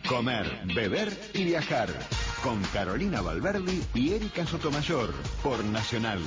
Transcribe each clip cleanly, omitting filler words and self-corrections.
Comer, beber y viajar. Con Carolina Valverdi y Erika Sotomayor. Por Nacional.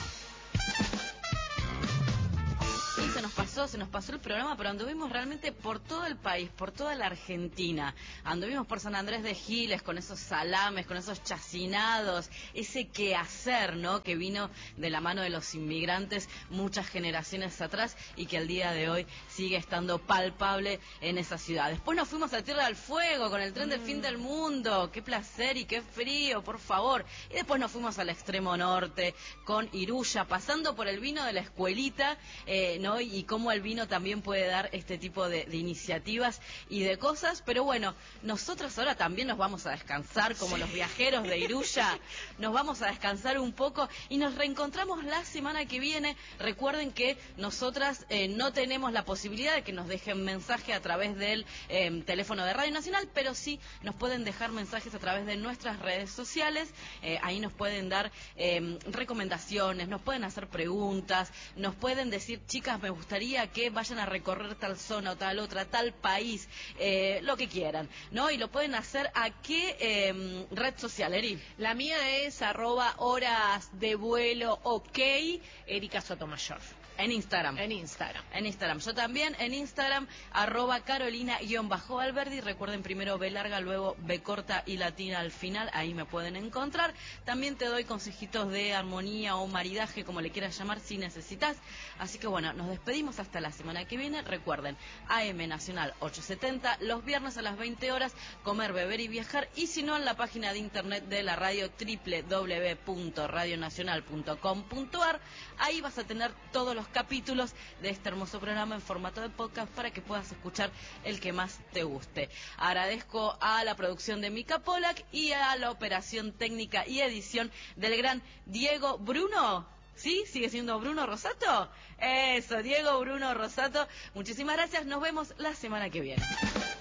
Se nos pasó el programa, pero anduvimos realmente por todo el país, por toda la Argentina. Anduvimos por San Andrés de Giles con esos salames, con esos chacinados, ese quehacer, ¿no?, que vino de la mano de los inmigrantes muchas generaciones atrás y que al día de hoy sigue estando palpable en esa ciudad. Después nos fuimos a Tierra del Fuego con el tren del fin del mundo. ¡Qué placer y qué frío, por favor! Y después nos fuimos al extremo norte con Iruya, pasando por el vino de la escuelita, ¿no?, y cómo el vino también puede dar este tipo de iniciativas y de cosas. Pero bueno, nosotros ahora también nos vamos a descansar, como los viajeros de Iruya, nos vamos a descansar un poco y nos reencontramos la semana que viene. Recuerden que nosotras no tenemos la posibilidad de que nos dejen mensaje a través del teléfono de Radio Nacional, pero sí nos pueden dejar mensajes a través de nuestras redes sociales. Ahí nos pueden dar recomendaciones, nos pueden hacer preguntas, nos pueden decir: chicas, me gustaría que vayan a recorrer tal zona o tal otra, tal país, lo que quieran, ¿no? Y lo pueden hacer a qué red social, Eri. La mía es @horasdevuelo_ok, Erika Sotomayor. En Instagram. En Instagram. En Instagram. Yo también en Instagram, @Carolina_Valverdi. Recuerden, primero B larga, luego B corta y latina al final. Ahí me pueden encontrar. También te doy consejitos de armonía o maridaje, como le quieras llamar, si necesitas. Así que bueno, nos despedimos hasta la semana que viene. Recuerden, AM Nacional 870, los viernes a las 20 horas, comer, beber y viajar. Y si no, en la página de internet de la radio, www.radionacional.com.ar. Ahí vas a tener todos los capítulos de este hermoso programa en formato de podcast para que puedas escuchar el que más te guste. Agradezco a la producción de Mica Polak y a la operación técnica y edición del gran Diego Bruno. ¿Sí? ¿Sigue siendo Bruno Rosato? Eso, Diego Bruno Rosato. Muchísimas gracias. Nos vemos la semana que viene.